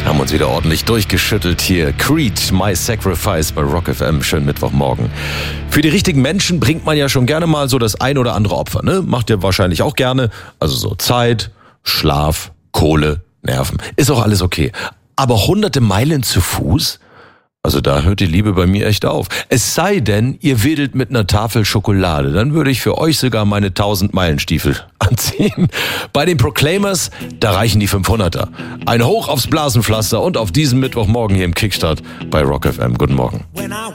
Haben uns wieder ordentlich durchgeschüttelt hier. Creed, My Sacrifice bei Rock FM. Schönen Mittwochmorgen. Für die richtigen Menschen bringt man ja schon gerne mal so das ein oder andere Opfer, ne? Macht ihr wahrscheinlich auch gerne. Also so Zeit, Schlaf, Kohle, Nerven. Ist auch alles okay. Aber hunderte Meilen zu Fuß? Also da hört die Liebe bei mir echt auf. Es sei denn, ihr wedelt mit einer Tafel Schokolade. Dann würde ich für euch sogar meine 1000-Meilen-Stiefel anziehen. Bei den Proclaimers, da reichen die 500er. Ein Hoch aufs Blasenpflaster und auf diesen Mittwochmorgen hier im Kickstart bei Rock FM. Guten Morgen.